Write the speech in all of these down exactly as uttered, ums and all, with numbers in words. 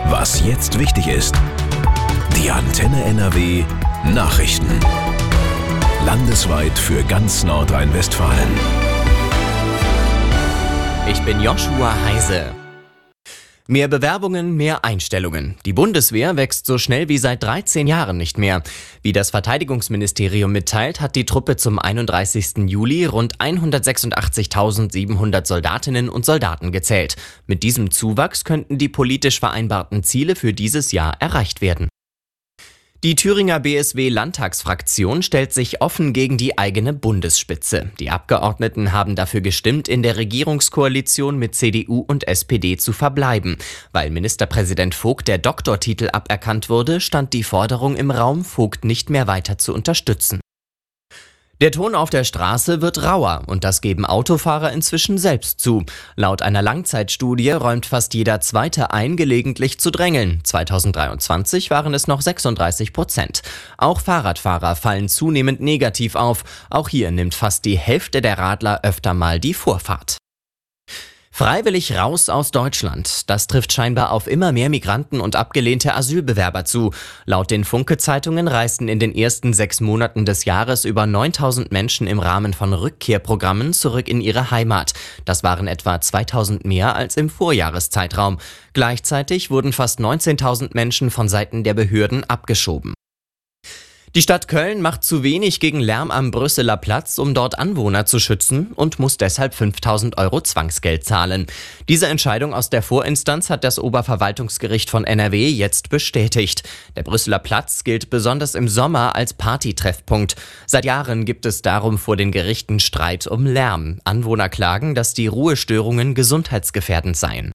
Was jetzt wichtig ist. Die Antenne N R W Nachrichten. Landesweit für ganz Nordrhein-Westfalen. Ich bin Joshua Heise. Mehr Bewerbungen, mehr Einstellungen. Die Bundeswehr wächst so schnell wie seit dreizehn Jahren nicht mehr. Wie das Verteidigungsministerium mitteilt, hat die Truppe zum einunddreißigsten Juli rund hundertsechsundachtzigtausendsiebenhundert Soldatinnen und Soldaten gezählt. Mit diesem Zuwachs könnten die politisch vereinbarten Ziele für dieses Jahr erreicht werden. Die Thüringer B S W-Landtagsfraktion stellt sich offen gegen die eigene Bundesspitze. Die Abgeordneten haben dafür gestimmt, in der Regierungskoalition mit C D U und S P D zu verbleiben. Weil Ministerpräsident Vogt der Doktortitel aberkannt wurde, stand die Forderung im Raum, Vogt nicht mehr weiter zu unterstützen. Der Ton auf der Straße wird rauer und das geben Autofahrer inzwischen selbst zu. Laut einer Langzeitstudie räumt fast jeder Zweite ein, gelegentlich zu drängeln. zweitausenddreiundzwanzig waren es noch sechsunddreißig Prozent. Auch Fahrradfahrer fallen zunehmend negativ auf. Auch hier nimmt fast die Hälfte der Radler öfter mal die Vorfahrt. Freiwillig raus aus Deutschland. Das trifft scheinbar auf immer mehr Migranten und abgelehnte Asylbewerber zu. Laut den Funke-Zeitungen reisten in den ersten sechs Monaten des Jahres über neuntausend Menschen im Rahmen von Rückkehrprogrammen zurück in ihre Heimat. Das waren etwa zweitausend mehr als im Vorjahreszeitraum. Gleichzeitig wurden fast neunzehntausend Menschen von Seiten der Behörden abgeschoben. Die Stadt Köln macht zu wenig gegen Lärm am Brüsseler Platz, um dort Anwohner zu schützen und muss deshalb fünftausend Euro Zwangsgeld zahlen. Diese Entscheidung aus der Vorinstanz hat das Oberverwaltungsgericht von N R W jetzt bestätigt. Der Brüsseler Platz gilt besonders im Sommer als Partytreffpunkt. Seit Jahren gibt es darum vor den Gerichten Streit um Lärm. Anwohner klagen, dass die Ruhestörungen gesundheitsgefährdend seien.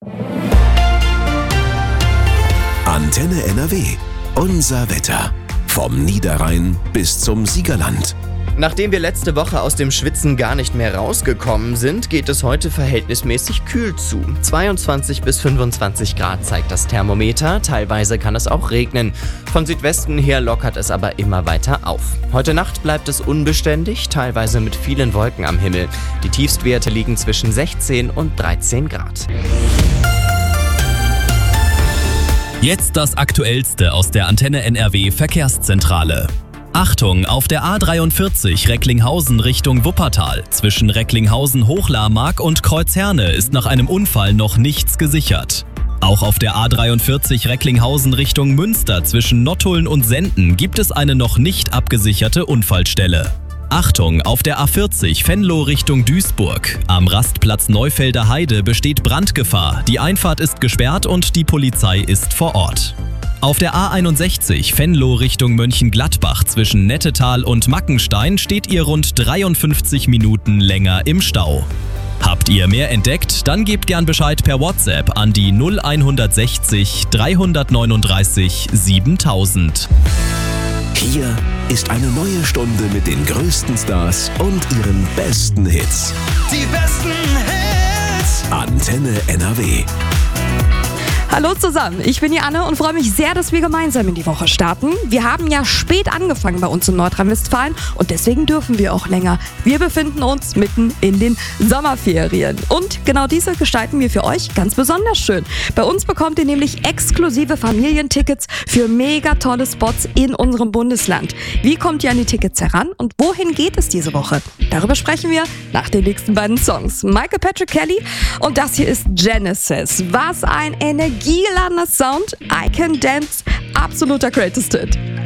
Antenne N R W. Unser Wetter. Vom Niederrhein bis zum Siegerland. Nachdem wir letzte Woche aus dem Schwitzen gar nicht mehr rausgekommen sind, geht es heute verhältnismäßig kühl zu. zweiundzwanzig bis fünfundzwanzig Grad zeigt das Thermometer, teilweise kann es auch regnen. Von Südwesten her lockert es aber immer weiter auf. Heute Nacht bleibt es unbeständig, teilweise mit vielen Wolken am Himmel. Die Tiefstwerte liegen zwischen sechzehn und dreizehn Grad. Jetzt das Aktuellste aus der Antenne N R W Verkehrszentrale. Achtung, auf der A dreiundvierzig Recklinghausen Richtung Wuppertal. Zwischen Recklinghausen-Hochlarmark und Kreuzherne ist nach einem Unfall noch nichts gesichert. Auch auf der A dreiundvierzig Recklinghausen Richtung Münster zwischen Nottuln und Senden gibt es eine noch nicht abgesicherte Unfallstelle. Achtung, auf der A vierzig Venlo Richtung Duisburg. Am Rastplatz Neufelder Heide besteht Brandgefahr. Die Einfahrt ist gesperrt und die Polizei ist vor Ort. Auf der A einundsechzig Venlo Richtung Mönchengladbach zwischen Nettetal und Mackenstein steht ihr rund dreiundfünfzig Minuten länger im Stau. Habt ihr mehr entdeckt? Dann gebt gern Bescheid per WhatsApp an die null hundertsechzig dreihundertneununddreißig siebentausend. Hier ist eine neue Stunde mit den größten Stars und ihren besten Hits. Die besten Hits. Antenne N R W. Hallo zusammen, ich bin die Anne und freue mich sehr, dass wir gemeinsam in die Woche starten. Wir haben ja spät angefangen bei uns in Nordrhein-Westfalen und deswegen dürfen wir auch länger. Wir befinden uns mitten in den Sommerferien und genau diese gestalten wir für euch ganz besonders schön. Bei uns bekommt ihr nämlich exklusive Familientickets für mega tolle Spots in unserem Bundesland. Wie kommt ihr an die Tickets heran und wohin geht es diese Woche? Darüber sprechen wir nach den nächsten beiden Songs. Michael Patrick Kelly und das hier ist Genesis. Was ein Energie Energiegeladener Sound, I Can Dance, absoluter Greatest Hit.